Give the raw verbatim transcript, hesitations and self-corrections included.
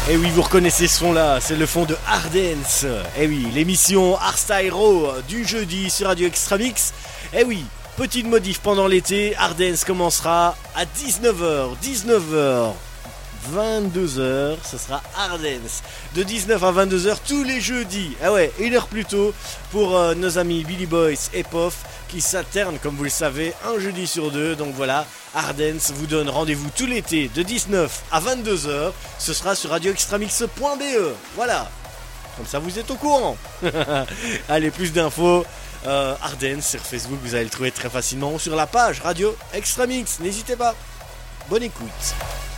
Et oui, vous reconnaissez ce son-là, c'est le fond de Hardance. Et oui, l'émission Hardstyle Raw du jeudi sur Radio Extra Mix. Et oui, petite modif pendant l'été, Hardance commencera à dix-neuf heures, dix-neuf heures, vingt-deux heures, ce sera Hardance. De dix-neuf à vingt-deux heures tous les jeudis. Ah ouais, une heure plus tôt pour euh, nos amis Billy Boys et Pof qui s'alternent, comme vous le savez, un jeudi sur deux. Donc voilà, Hardance vous donne rendez-vous tout l'été de dix-neuf à vingt-deux heures. Ce sera sur radio extra mix point b e. Voilà, comme ça vous êtes au courant. Allez, plus d'infos, euh, Hardance sur Facebook, vous allez le trouver très facilement. Ou sur la page Radio Extra Mix, n'hésitez pas. Bonne écoute.